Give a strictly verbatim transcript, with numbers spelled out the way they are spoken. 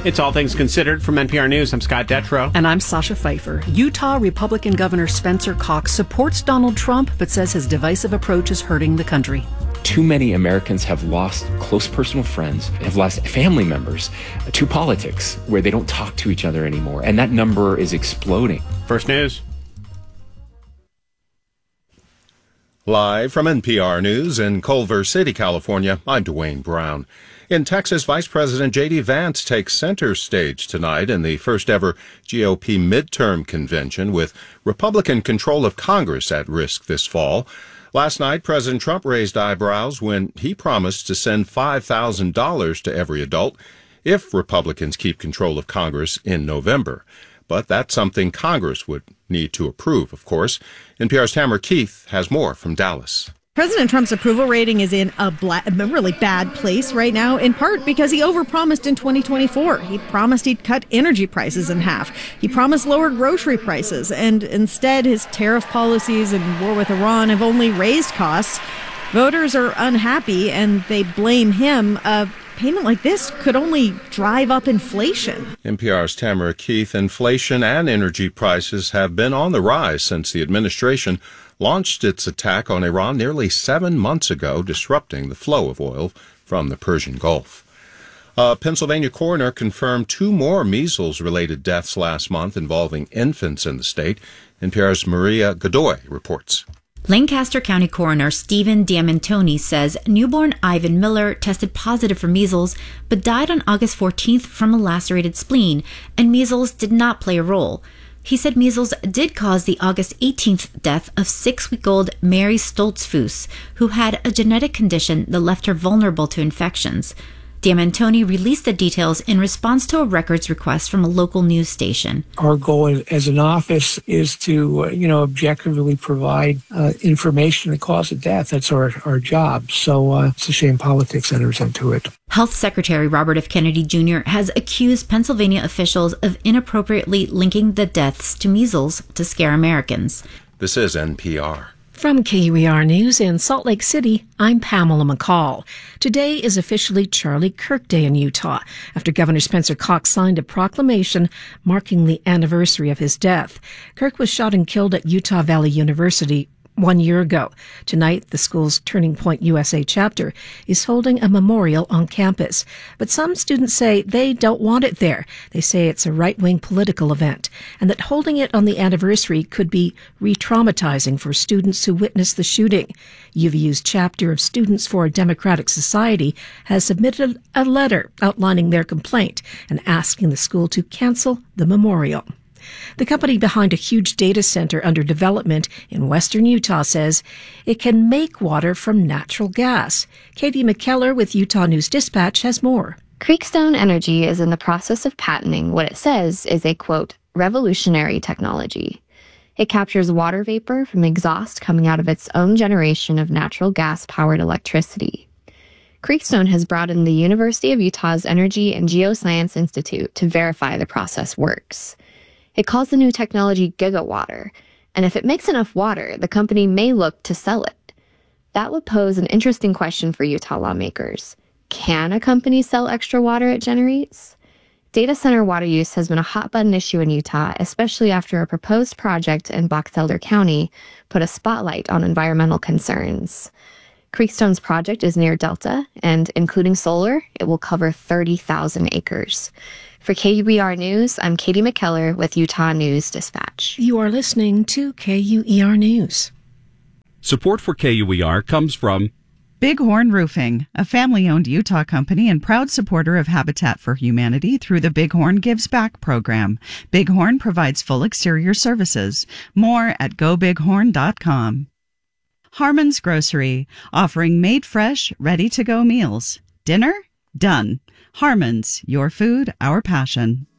It's All Things Considered from N P R News. I'm Scott Detrow. And I'm Sasha Pfeiffer. Utah Republican Governor Spencer Cox supports Donald Trump, but says his divisive approach is hurting the country. Too many Americans have lost close personal friends, have lost family members to politics, where they don't talk to each other anymore. And that number is exploding. First News. Live from N P R News in Culver City, California, I'm Dwayne Brown. In Texas, Vice President J D. Vance takes center stage tonight in the first ever G O P midterm convention, with Republican control of Congress at risk this fall. Last night, President Trump raised eyebrows when he promised to send five thousand dollars to every adult if Republicans keep control of Congress in November. But that's something Congress would need to approve, of course. N P R's Tamara Keith has more from Dallas. President Trump's approval rating is in a, bla- a really bad place right now, in part because he overpromised in twenty twenty-four. He promised he'd cut energy prices in half. He promised lower grocery prices, and instead his tariff policies and war with Iran have only raised costs. Voters are unhappy, and they blame him. A payment like this could only drive up inflation. N P R's Tamara Keith. Inflation and energy prices have been on the rise since the administration launched its attack on Iran nearly seven months ago, disrupting the flow of oil from the Persian Gulf. A Pennsylvania coroner confirmed two more measles-related deaths last month involving infants in the state. N P R's Maria Godoy reports. Lancaster County Coroner Stephen Diamantoni says newborn Ivan Miller tested positive for measles but died on August fourteenth from a lacerated spleen, and measles did not play a role. He said measles did cause the August eighteenth death of six-week-old Mary Stoltzfus, who had a genetic condition that left her vulnerable to infections. Diamantoni released the details in response to a records request from a local news station. Our goal as an office is to, uh, you know, objectively provide uh, information on the cause of death. That's our, our job. So uh, it's a shame politics enters into it. Health Secretary Robert F. Kennedy Junior has accused Pennsylvania officials of inappropriately linking the deaths to measles to scare Americans. This is N P R. From K U E R News in Salt Lake City, I'm Pamela McCall. Today is officially Charlie Kirk Day in Utah, after Governor Spencer Cox signed a proclamation marking the anniversary of his death. Kirk was shot and killed at Utah Valley University one year ago. Tonight, the school's Turning Point U S A chapter is holding a memorial on campus. But some students say they don't want it there. They say it's a right-wing political event, and that holding it on the anniversary could be re-traumatizing for students who witnessed the shooting. U V U's chapter of Students for a Democratic Society has submitted a letter outlining their complaint and asking the school to cancel the memorial. The company behind a huge data center under development in western Utah says it can make water from natural gas. Katie McKellar with Utah News Dispatch has more. Creekstone Energy is in the process of patenting what it says is a, quote, revolutionary technology. It captures water vapor from exhaust coming out of its own generation of natural gas-powered electricity. Creekstone has brought in the University of Utah's Energy and Geoscience Institute to verify the process works. It calls the new technology gigawater, and if it makes enough water, the company may look to sell it. That would pose an interesting question for Utah lawmakers. Can a company sell extra water it generates? Data center water use has been a hot-button issue in Utah, especially after a proposed project in Box Elder County put a spotlight on environmental concerns. Creekstone's project is near Delta, and including solar, it will cover thirty thousand acres. For K U E R News, I'm Katie McKellar with Utah News Dispatch. You are listening to K U E R News. Support for K U E R comes from Bighorn Roofing, a family-owned Utah company and proud supporter of Habitat for Humanity through the Bighorn Gives Back program. Bighorn provides full exterior services. More at go bighorn dot com. Harmon's Grocery, offering made fresh, ready-to-go meals. Dinner? Done. Harmon's, your food, our passion.